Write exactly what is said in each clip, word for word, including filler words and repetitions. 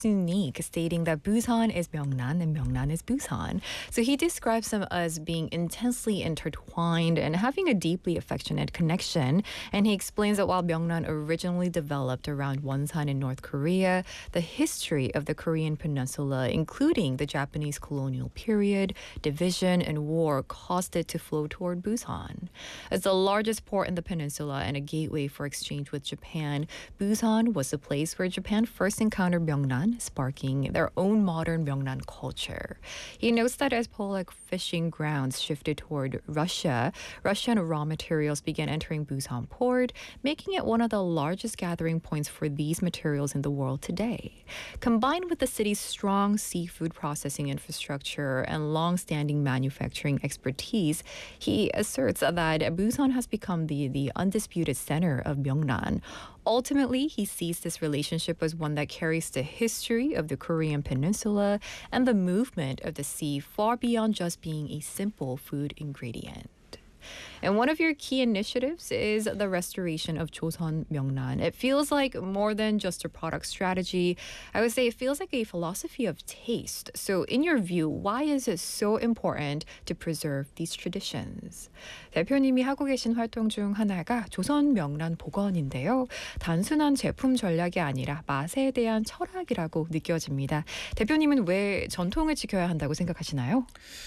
unique, stating that Busan is Myeongnan and Myeongnan is Busan. So he describes them as being intensely intertwined and having a deeply affectionate connection. And he explains that while Myeongnan originally developed around Wonsan in North Korea, the history of the Korean peninsula, including the Japanese colonial period, division, and war, caused it to flow toward Busan. As the largest port in the peninsula and a gateway for exchange with Japan, Busan was the place where Japan first encountered Myeongnan, sparking their own modern Myeongnan culture. He notes that as Polak fishing grounds shifted toward Russia, Russian raw materials began entering Busan port, making it one of the largest gathering points for these materials in the world today. Combined with the city's strong seafood processing infrastructure and long-standing manufacturing expertise, he asserts that Busan has become the, the undisputed center of Myeongnan. Ultimately, he sees this relationship as one that carries the history of the Korean peninsula and the movement of the sea far beyond just being a simple food ingredient. And one of your key initiatives is the restoration of Joseon Myeongnan. It feels like more than just a product strategy. I would say it feels like a philosophy of taste. So in your view, why is it so important to preserve these traditions? 대표님이 하고 계신 활동 중 하나가 조선 명란 복원인데요. 단순한 제품 전략이 아니라 맛에 대한 철학이라고 느껴집니다. 대표님은 왜 전통을 지켜야 한다고 생각하시나요?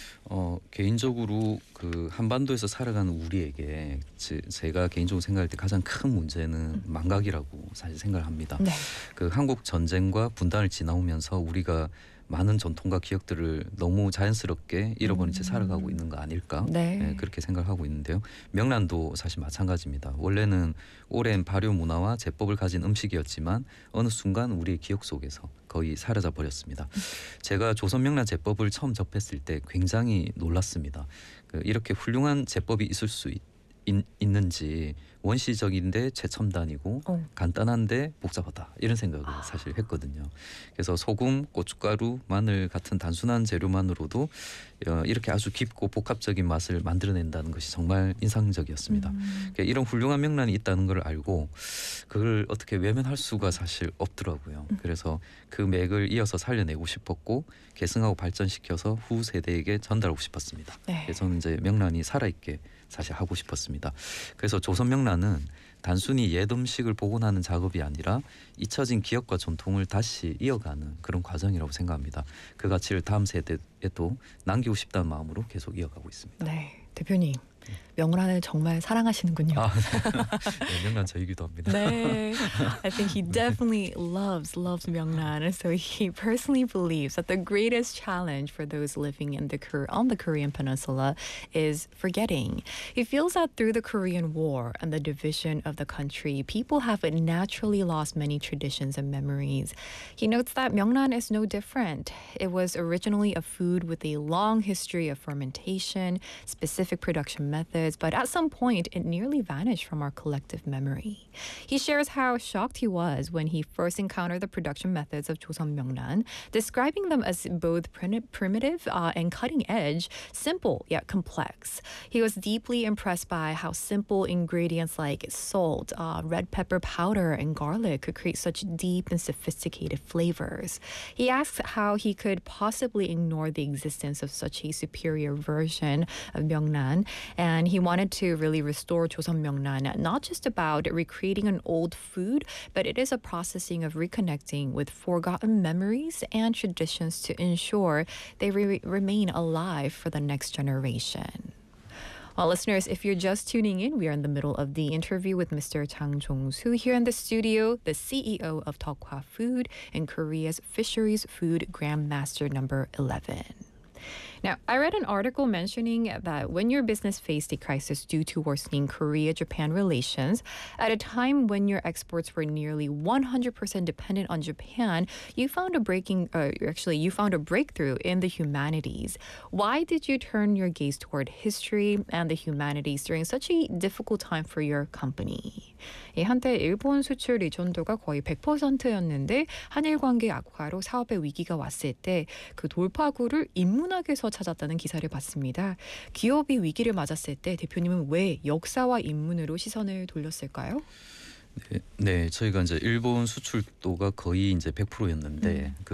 어, 개인적으로 그 한반도에서 살아가는 우리에게 제, 제가 개인적으로 생각할 때 가장 큰 문제는 망각이라고 사실 생각을 합니다. 네. 그 한국 전쟁과 분단을 지나오면서 우리가 많은 전통과 기억들을 너무 자연스럽게 잃어버린 채 살아가고 있는 거 아닐까? 네. 네, 그렇게 생각하고 있는데요. 명란도 사실 마찬가지입니다. 원래는 오랜 발효 문화와 제법을 가진 음식이었지만 어느 순간 우리의 기억 속에서 거의 사라져 버렸습니다. 제가 조선 명란 제법을 처음 접했을 때 굉장히 놀랐습니다. 그 이렇게 훌륭한 제법이 있을 수 있, 있, 있는지 원시적인데 최첨단이고 어. 간단한데 복잡하다 이런 생각을 아. 사실 했거든요. 그래서 소금, 고춧가루, 마늘 같은 단순한 재료만으로도 어, 이렇게 아주 깊고 복합적인 맛을 만들어낸다는 것이 정말 인상적이었습니다. 음. 그러니까 이런 훌륭한 명란이 있다는 걸 알고 그걸 어떻게 외면할 수가 사실 없더라고요. 음. 그래서 그 맥을 이어서 살려내고 싶었고 계승하고 발전시켜서 후 세대에게 전달하고 싶었습니다. 네. 그래서 저는 이제 명란이 살아있게 사실 하고 싶었습니다. 그래서 조선 명란은 단순히 옛 음식을 복원하는 작업이 아니라 잊혀진 기억과 전통을 다시 이어가는 그런 과정이라고 생각합니다. 그 가치를 다음 세대에도 남기고 싶다는 마음으로 계속 이어가고 있습니다. 네, 대표님. 명란을 정말 사랑하시는군요. 아, 네, 명란 저이기도 합니다. 네, I think he definitely loves loves Myeongnan, and so he personally believes that the greatest challenge for those living in the on the Korean peninsula is forgetting. He feels that through the Korean War and the division of the country, people have naturally lost many traditions and memories. He notes that Myeongnan is no different. It was originally a food with a long history of fermentation, specific production methods, but at some point it nearly vanished from our collective memory. He shares how shocked he was when he first encountered the production methods of Joseon Myeongnan, describing them as both prim- primitive uh, and cutting edge, simple yet complex. He was deeply impressed by how simple ingredients like salt, uh, red pepper powder, and garlic could create such deep and sophisticated flavors. He asks how he could possibly ignore the existence of such a superior version of Myeongnan, and he wanted to really restore Joseon Myeongnan, not just about recreating an old food, but it is a processing of reconnecting with forgotten memories and traditions to ensure they re- remain alive for the next generation. Well, listeners, if you're just tuning in, we are in the middle of the interview with Mister Chang Jong-soo here in the studio, the C E O of Tokwa Food and Korea's Fisheries Food Grandmaster number eleven. Now, I read an article mentioning that when your business faced a crisis due to worsening Korea-Japan relations, at a time when your exports were nearly one hundred percent dependent on Japan, you found a breaking, uh, actually, you found a breakthrough in the humanities. Why did you turn your gaze toward history and the humanities during such a difficult time for your company? 이 한때 일본 수출 의존도가 거의 백 퍼센트였는데 한일 관계 악화로 사업의 위기가 왔을 때 그 돌파구를 인문학에서 찾았다는 기사를 봤습니다. 기업이 위기를 맞았을 때 대표님은 왜 역사와 인문으로 시선을 돌렸을까요? 네, 네, 저희가 이제 일본 수출도가 거의 이제 백 퍼센트였는데 음. 그